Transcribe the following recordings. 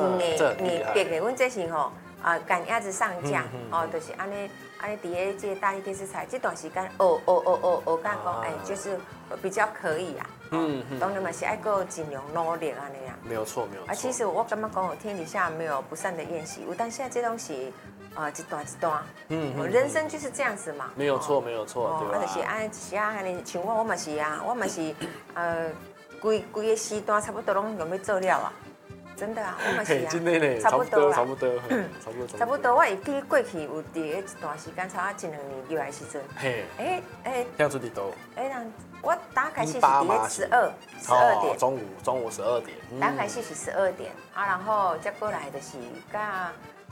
硬白的，阮这是吼赶鸭子上架哦，就是安尼伫个这大力电视台这段时间干讲就是比较可以啊。当然嘛是爱够尽量努力安尼啊。 没有错。 其实我感觉讲，天底下没有不散的宴席，但现在这东西一段一段，人生就是这样子嘛。 没有错，对吧？就是安尼像我嘛是啊，我嘛是规个时段差不多拢用要做了啊。真的啊，我嘛是啊，差不多。我会记过去有伫一段时间，差1、2年入来时阵， 听出伫倒？ 我打开始是伫个12点， 中午12点， 打开始是12点然后再过来就是甲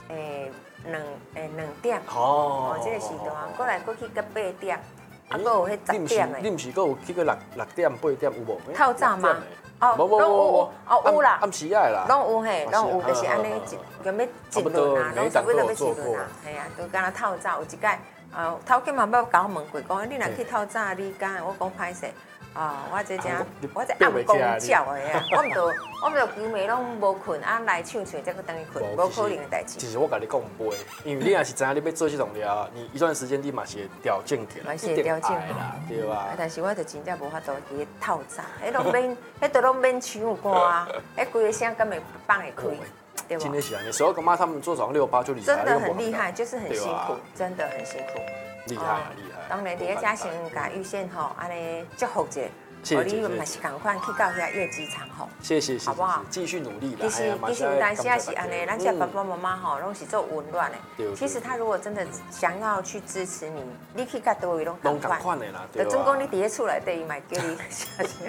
2点，这个时段过来过去到8点，还有迄10点的。 你唔是还有去过6点8点有无？ 透早吗？有啦， 暗时仔啦， 拢有嘿，拢有，就是安尼用要一轮啊，拢差不多要一轮啊，系啊，都敢若透早有一届，头家嘛要甲我问过，讲你若去透早，你敢？我讲歹势，我这暗公教的啊，我唔着规暝拢无困，来唱再去等伊困，无可能的代志。 其实我甲你讲不会，因为你若是知影你要做这种料，你一段时间你嘛是调整起来， 嘛是调整啦，对吧？ 但是我就真正无法度去透早，迄都拢免唱歌啊，规个声根本放会开。对吧？ 今天喜欢你，所以干妈他们做早上6、8就厉害， 真的很厉害，就是很辛苦，真的很辛苦。 厉害。 当然，第一家先甲玉宪吼，安尼祝福者，你嘛是赶快去到遐业绩长吼。 谢谢， 好不好？ 继续努力啦。 其实有当时也是安尼，咱这爸爸妈妈吼，拢是做温暖的。其实他如果真的想要去支持你，你去甲倒位拢赶快的啦。就总讲你伫个厝内底，伊嘛叫你下去。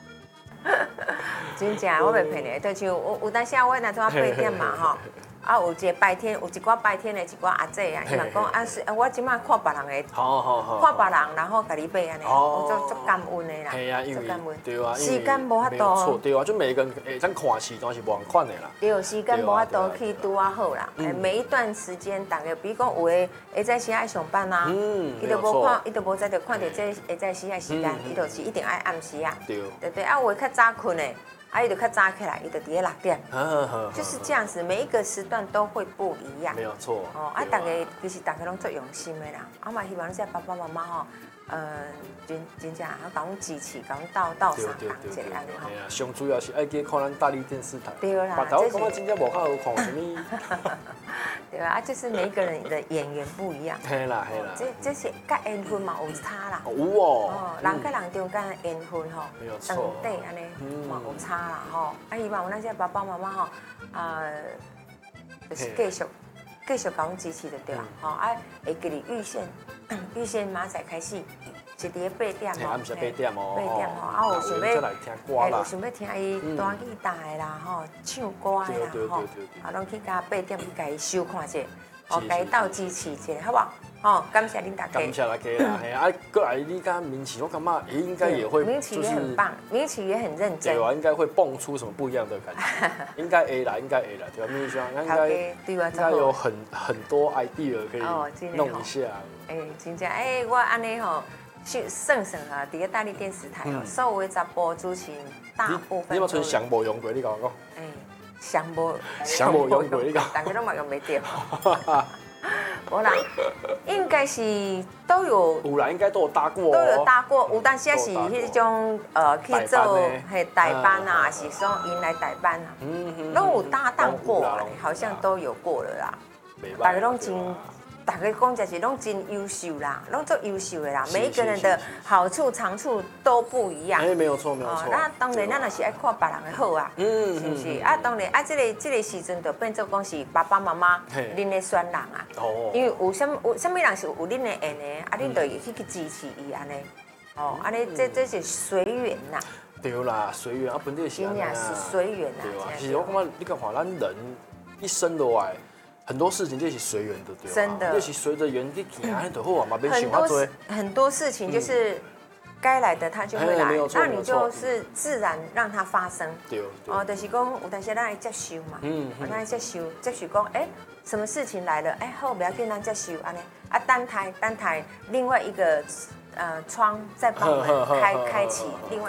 真正，我袂骗你，就像有当时我那阵8点嘛吼，有一个白天，有一寡白天的一寡阿姐啊，伊嘛讲我即摆看别人的，看别人，然后家己买安尼，我足感恩的啦，足感恩。 对啊， 时间无法度， 对啊，就每个人咱看时段是无同款的啦。 对，时间无法度去拄好啦。每一段时间，大家比如讲有的会早时爱上班啊，伊都无看，伊都无在着看到这会早时的时间，伊就是一定爱暗时啊。对，有的较早困的。伊就较早起来，伊就伫个6点，就是这样子，每一个时段都会不一样。 没有错。 大家其实大家拢做用心的啦，嘛希望这爸爸妈妈吼，真正甲阮支持，甲阮斗相共一个安尼吼。 上主要是爱去看咱大力电视台。 对啦， 别头感觉真正无较好看什么。 对啊，就是每一个人的演员不一样。 嘿啦。 这是甲缘分嘛有差啦。 有哦。 人甲人中间的缘分吼， 没有错。 等底安尼嘛有差啦吼。希望有咱这爸爸妈妈吼，就是继续甲阮支持就对啦。会记哩预先马仔开始。是伫个8点暗时8点哦。 8点有想要听伊弹吉他的啦，唱歌的啦，拢去甲8点去甲伊收看者，甲伊斗支持者，好不好？感谢恁大家。 感谢大家啦，过来你跟明启，我感觉应该也会， 明启也很棒，明启也很认真， 对吧？应该会蹦出什么不一样的感觉，应该 A 啦，对吧？明启应该有很多 idea 可以弄一下。 真正我安尼吼。算啊，伫个大力电视台所有的查甫主持人大部分。 你有存上无用过？你甲我讲。 上无用过，你讲。 大家拢嘛用袂到。无啦，应该是都有。 有啦，应该都有搭过。 都有搭过，有当时是迄种去做代班啊，是说因来代班啊，拢有搭档过，好像都有过了啦。大家拢真。大家讲就是拢真优秀啦，拢做优秀的啦。每一个人的好处长处都不一样。 没有错。 那当然，咱也是爱看别人的好啊，是不是？当然，这个时阵就变做讲是爸爸妈妈恁的选人啊。因为有什么人是有恁的缘的，恁就去支持伊安尼。安尼这是随缘呐。 对啦，随缘本地是。 真正是随缘呐。 对啊，其实我感觉你看咱人一生的话。很多事情就是随缘的，对吧？ 真的， 就是随着缘去行，安就好啊嘛，别想太多。 很多事情就是该来的它就会来，那你就是自然让它发生。 对。 就是讲有当时咱来接受嘛，咱来接受讲，什么事情来了，好，不要紧，咱接受安尼。单台，另外一个窗再帮我们开启另外